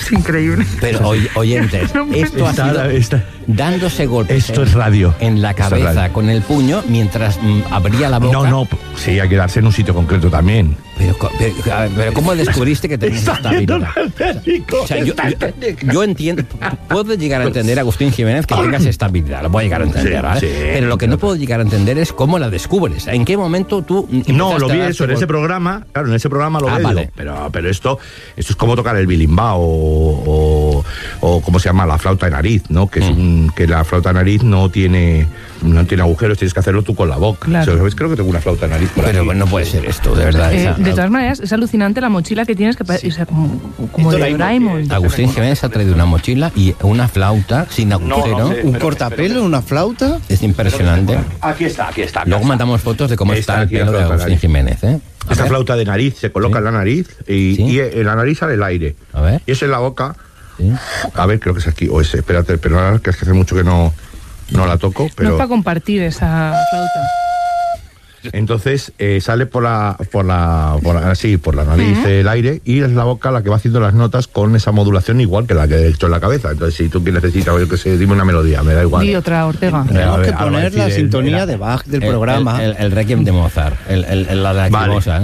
Es increíble. Pero oyentes, esto ha sido dándose golpes. Esto es radio. En la cabeza con el puño mientras abría la boca. No, sí, hay que darse en un sitio concreto también. Pero ¿cómo descubriste que tenías estabilidad? O sea, yo entiendo, puedo llegar a entender, Agustín Jiménez, que tengas estabilidad, lo puedo llegar a entender, ¿vale? Sí, pero lo que no puedo llegar a entender es cómo la descubres. ¿En qué momento tú No, lo vi eso en ese programa, claro, en ese programa lo veo, vale. pero esto es como tocar el bilimbao o ¿cómo se llama? La flauta de nariz, ¿no? Que es que la flauta de nariz no tiene agujeros, tienes que hacerlo tú con la boca. Claro. O sea, ¿sabes? Creo que tengo una flauta de nariz por Pero aquí. no puede ser esto, de verdad. De todas maneras, es alucinante la mochila que tienes, que o sea, como de Doraemon. Agustín Jiménez ha traído una mochila y una flauta sin agujero. No sé, ¿Un cortapelo, una flauta? Es impresionante. Aquí está. Luego mandamos fotos de cómo está el aquí la pelo de flauta de Agustín nariz. Jiménez, ¿eh? A Esta ver. flauta de nariz se coloca en la nariz y en la nariz sale el aire. A ver. Y es en la boca. Sí. A ver, creo que es aquí. O ese, espérate, pero que es que hace mucho que no la toco. No es Pero para compartir esa flauta. entonces sale por la nariz el aire y es la boca la que va haciendo las notas con esa modulación igual que la que he hecho en la cabeza. Entonces, si tú necesitas, yo que sé, dime una melodía, me da igual. Di otra, Ortega. Tenemos que algo poner así la de- sintonía era- de Bach del programa. El Requiem de Mozart. La lacrimosa.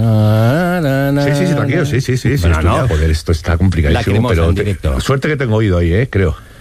Sí, tranquilo, sí, Bueno, estudiado. no. Joder, esto está complicadísimo, Lacrimosa pero en directo. suerte que tengo oído ahí, creo.